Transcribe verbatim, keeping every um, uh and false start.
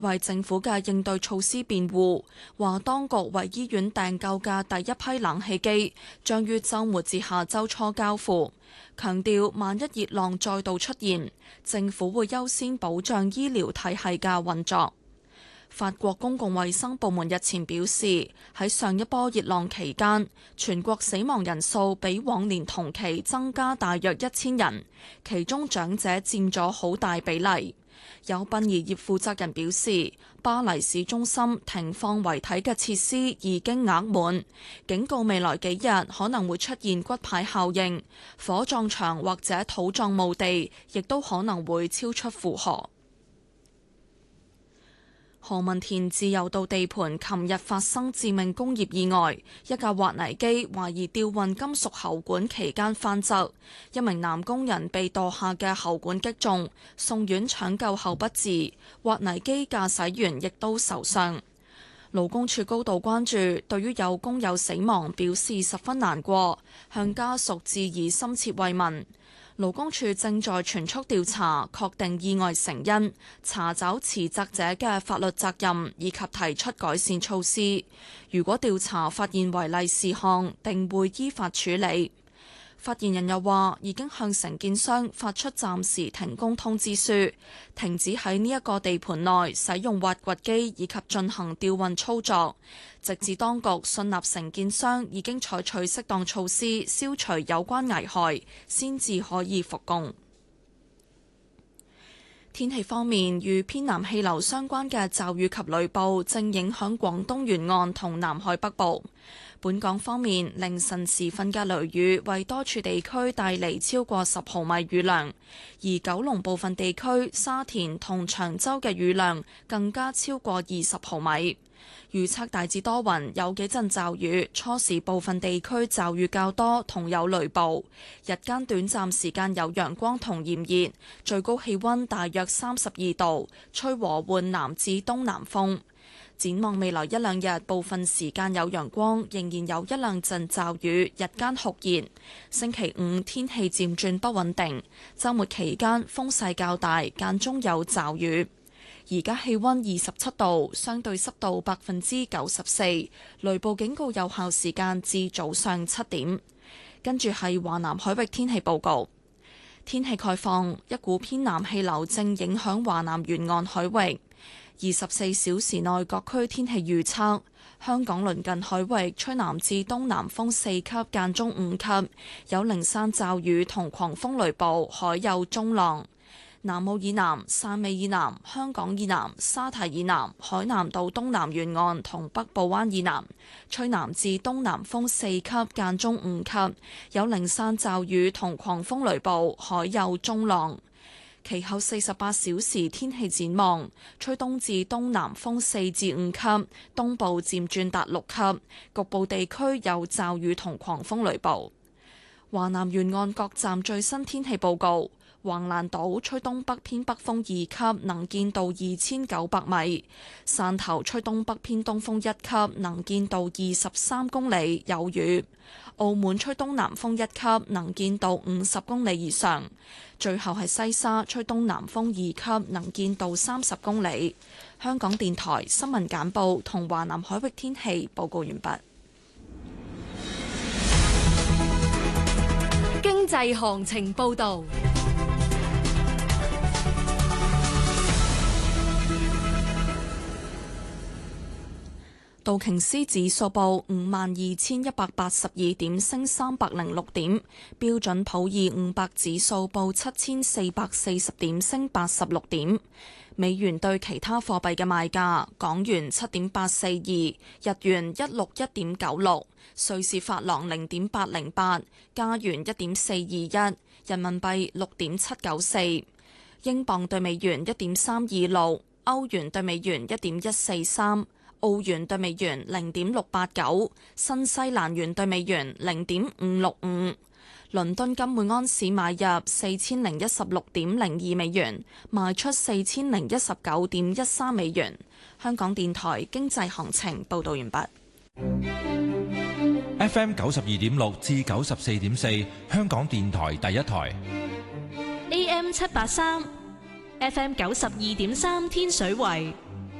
為政府嘅應對措施辯護，話當局為醫院訂購嘅第一批冷氣機將於週末至下週初交付，強調萬一熱浪再度出現，政府會優先保障醫療體系嘅運作。法國公共衛生部門日前表示，喺上一波熱浪期間，全國死亡人數比往年同期增加大約一千人，其中長者佔咗好大比例。有殯儀業負責人表示，巴黎市中心停放遺體嘅設施已經額滿，警告未來幾日可能會出現骨牌效應，火葬場或者土葬墓地亦都可能會超出負荷。何文田自由道地盤琴日發生致命工業意外，一架挖泥機懷疑吊運金屬喉管期間翻側，一名男工人被墮下嘅喉管擊中，送院搶救後不治，挖泥機駕駛員亦都受傷。勞工處高度關注，對於有工友死亡表示十分難過，向家屬致以深切慰問。勞工處正在全速調查，確定意外成因，查找持責者嘅法律責任，以及提出改善措施。如果調查發現違例事項，定會依法處理。發言人又話，已經向承建商發出暫時停工通知書，停止喺呢一個地盤內使用挖掘機以及進行吊運操作，直至當局信納承建商已經採取適當措施消除有關危害，先至可以復工。天氣方面，與偏南氣流相關嘅驟雨及雷暴正影響廣東沿岸同南海北部。本港方面，凌晨時分嘅雷雨為多處地區帶嚟超過十毫米雨量，而九龍部分地區、沙田同長洲嘅雨量更加超過二十毫米。預測大致多雲，有幾陣驟雨，初時部分地區驟雨較多，同有雷暴。日間短暫時間有陽光同炎熱，最高氣溫大約三十二度，吹和緩南至東南風。展望未來一兩日，部分時間有陽光，仍然有一兩陣驟雨，日間酷熱。星期五天氣漸轉不穩定，週末期間風勢較大，間中有驟雨。而家氣溫二十七度，相對濕度百分之九十四，雷暴警告有效時間至早上七點。跟住係華南海域天氣報告。天氣概況，一股偏南氣流正影響華南沿岸海域。二十四小時內各區天氣預測：香港鄰近海域吹南至東南風四級，間中五級，有零散驟雨同狂風雷暴，海有中浪。南澳以南、汕尾以南、香港以南、沙堤以南、海南島東南沿岸同北部灣以南，吹南至東南風四級，間中五級，有零散驟雨同狂風雷暴，海有中浪。其後四十八小時天氣展望，吹東至東南風四至五級，東部漸轉達六級，局部地區有驟雨同狂風雷暴。華南沿岸各站最新天氣報告：橫瀾島吹東北偏北風二級，能見度二千九百米；汕頭吹東北偏東風一級，能見度二十三公里，有雨；澳門吹東南風一級，能見度五十公里以上。最後係西沙吹東南風二級，能見度三十公里。香港電台新聞簡報同華南海域天氣報告完畢。 經濟行情報導。 道瓊斯指數報五萬二千一百八十二點，升三百零六點。標準普爾五百指數報七千四百四十點，升八十六點。美元對其他貨幣嘅賣價：港元七點八四二，日元一六一點九六，瑞士法郎零點八零八，加元一點四二一，人民幣六點七九四，英鎊對美元一點三二六，歐元對美元一點一四三。澳元對美元零點六八九，新西蘭元對美元零點五六五。倫敦金每安士買入四千零一十六點零二美元，賣出四千零一十九點一三美元。香港電台經濟行情報道完畢。 F M 九十二點六至九十四點四，香港電台第一台。 A M 七八三，F M 九十二點三，天水圍。